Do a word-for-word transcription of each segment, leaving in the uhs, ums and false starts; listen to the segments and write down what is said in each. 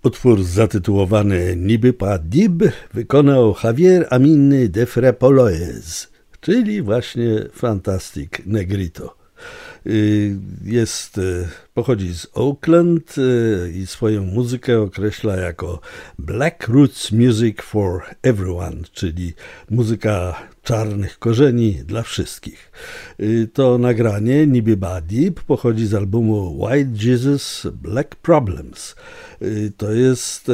Utwór zatytułowany Niby pa dib wykonał Javier Aminy de Frepoloez, czyli właśnie Fantastic Negrito. Jest, pochodzi z Oakland i swoją muzykę określa jako Black Roots Music for Everyone, czyli muzyka czarnych korzeni dla wszystkich. To nagranie Niby pa dib pochodzi z albumu White Jesus Black Problems. To jest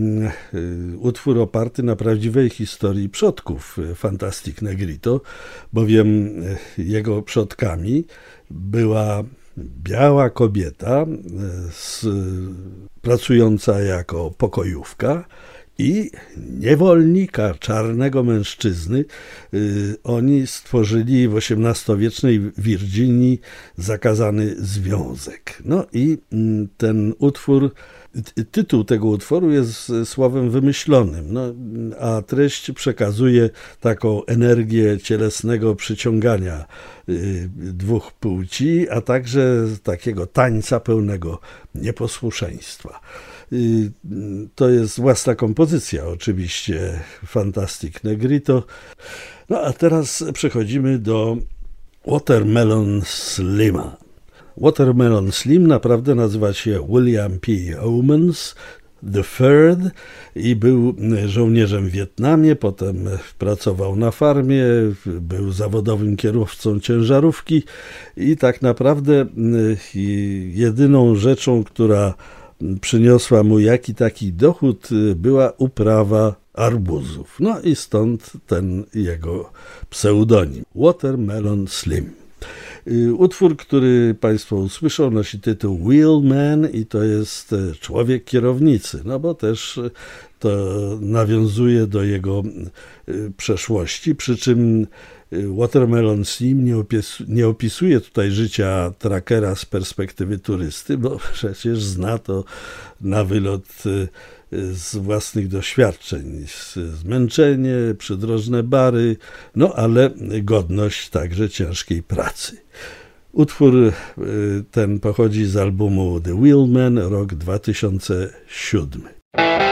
utwór oparty na prawdziwej historii przodków Fantastic Negrito, bowiem jego przodkami była biała kobieta z, pracująca jako pokojówka i niewolnika czarnego mężczyzny. Oni stworzyli w osiemnastowiecznej Wirginii zakazany związek. No i ten utwór, tytuł tego utworu jest słowem wymyślonym, no, a treść przekazuje taką energię cielesnego przyciągania dwóch płci, a także takiego tańca pełnego nieposłuszeństwa. To jest własna kompozycja, oczywiście, Fantastic Negrito. No a teraz przechodzimy do Watermelon Slima. Watermelon Slim naprawdę nazywa się William P. Owens the third i był żołnierzem w Wietnamie, potem pracował na farmie, był zawodowym kierowcą ciężarówki i tak naprawdę jedyną rzeczą, która przyniosła mu jaki taki dochód, była uprawa arbuzów. No i stąd ten jego pseudonim Watermelon Slim. Utwór, który Państwo usłyszą, nosi tytuł Wheelman i to jest człowiek kierownicy, no bo też to nawiązuje do jego przeszłości, przy czym Watermelon Slim nie, opis, nie opisuje tutaj życia trackera z perspektywy turysty, bo przecież zna to na wylot z własnych doświadczeń, zmęczenie, przydrożne bary, no ale godność także ciężkiej pracy. Utwór ten pochodzi z albumu The Wheelman, rok dwa tysiące siódmy.